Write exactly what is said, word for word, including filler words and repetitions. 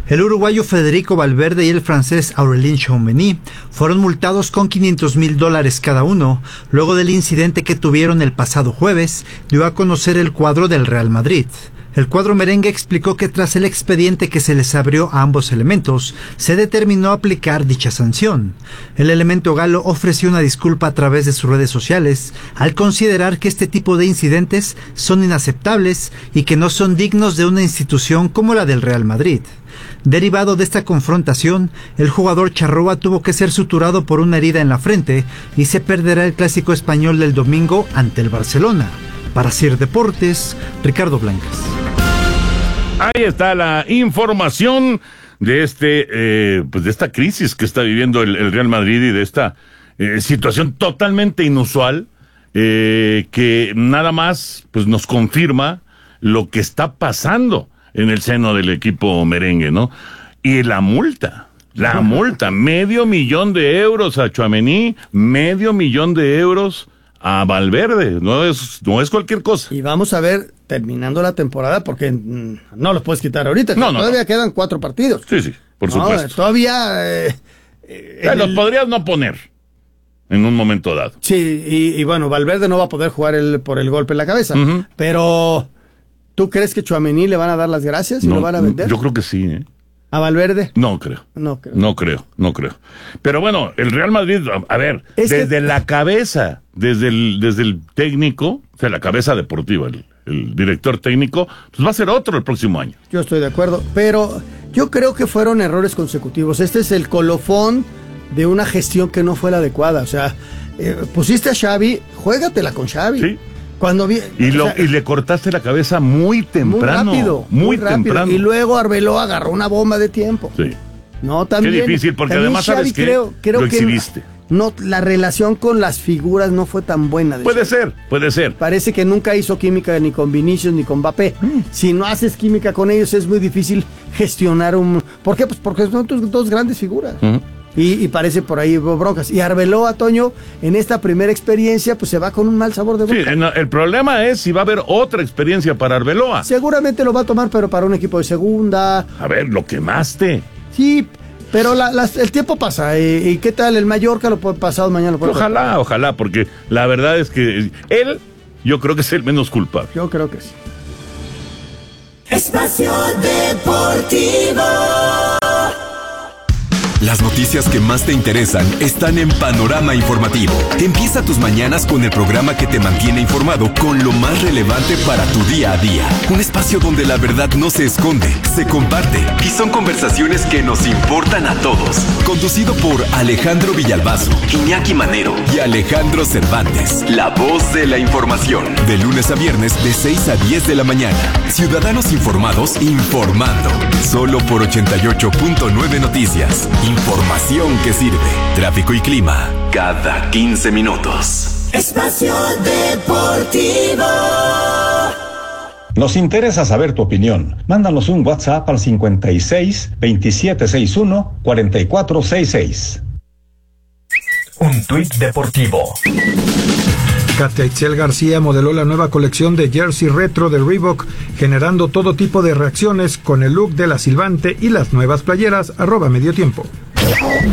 El uruguayo Federico Valverde y el francés Aurélien Tchouaméni fueron multados con quinientos mil dólares cada uno, luego del incidente que tuvieron el pasado jueves, dio a conocer el cuadro del Real Madrid. El cuadro merengue explicó que tras el expediente que se les abrió a ambos elementos, se determinó aplicar dicha sanción. El elemento galo ofreció una disculpa a través de sus redes sociales, al considerar que este tipo de incidentes son inaceptables y que no son dignos de una institución como la del Real Madrid. Derivado de esta confrontación, el jugador charrúa tuvo que ser suturado por una herida en la frente y se perderá el clásico español del domingo ante el Barcelona. Para Sir Deportes, Ricardo Blancas. Ahí está la información de este, eh, pues de esta crisis que está viviendo el, el Real Madrid y de esta eh, situación totalmente inusual eh, que nada más pues nos confirma lo que está pasando en el seno del equipo merengue, ¿no? Y la multa, la multa, medio millón de euros a Tchouaméni, medio millón de euros a Valverde, no es, no es cualquier cosa. Y vamos a ver, terminando la temporada, porque mm, no los puedes quitar ahorita, no, no, todavía no. quedan cuatro partidos. Sí, sí, por no, supuesto. Todavía... Eh, eh, los el... podrías no poner en un momento dado. Sí, y, y bueno, Valverde no va a poder jugar el, por el golpe en la cabeza, uh-huh. Pero ¿tú crees que Tchouaméni le van a dar las gracias y no, lo van a vender? Yo creo que sí, ¿eh? ¿A Valverde? No creo. No creo. No creo, no creo. Pero bueno, el Real Madrid, a, a ver, es desde que... la cabeza, desde el, desde el técnico, o sea, la cabeza deportiva, el, el director técnico, pues va a ser otro el próximo año. Yo estoy de acuerdo, pero yo creo que fueron errores consecutivos. Este es el colofón de una gestión que no fue la adecuada. O sea, eh, pusiste a Xavi, juégatela con Xavi. Sí. Cuando vi, y, lo, sea, y le cortaste la cabeza muy temprano. Muy rápido. Muy, muy rápido. temprano. Y luego Arbeloa agarró una bomba de tiempo. Sí. No, también. Qué difícil, porque también además Xavi sabes que creo, creo lo que exhibiste. No, la relación con las figuras no fue tan buena. De puede Xavi. ser, puede ser. Parece que nunca hizo química ni con Vinicius ni con Mbappé. Mm. Si no haces química con ellos es muy difícil gestionar un... ¿Por qué? Pues porque son tus dos grandes figuras. Mm. Y, y parece por ahí broncas. Y Arbeloa, Toño, en esta primera experiencia, pues se va con un mal sabor de boca. Sí, el, el problema es si va a haber otra experiencia para Arbeloa. Seguramente lo va a tomar, pero para un equipo de segunda. A ver, lo quemaste. Sí, pero la, la, el tiempo pasa. ¿Y, y qué tal el Mallorca? Lo puede pasado mañana. Lo puede ojalá, pasar. ojalá, porque la verdad es que él, yo creo que es el menos culpable. Yo creo que sí. Espacio Deportivo. Las noticias que más te interesan están en Panorama Informativo. Empieza tus mañanas con el programa que te mantiene informado con lo más relevante para tu día a día. Un espacio donde la verdad no se esconde, se comparte y son conversaciones que nos importan a todos. Conducido por Alejandro Villalbazo, Iñaki Manero y Alejandro Cervantes. La voz de la información. De lunes a viernes de seis a diez de la mañana. Ciudadanos informados informando. Solo por ochenta y ocho punto nueve Noticias. Información que sirve. Tráfico y clima cada quince minutos. Espacio Deportivo. Nos interesa saber tu opinión. Mándanos un WhatsApp al cincuenta y seis, veintisiete sesenta y uno, cuarenta y cuatro sesenta y seis. Un tuit deportivo. Katia Itziel García modeló la nueva colección de jersey retro de Reebok, generando todo tipo de reacciones con el look de la silbante y las nuevas playeras, arroba medio tiempo.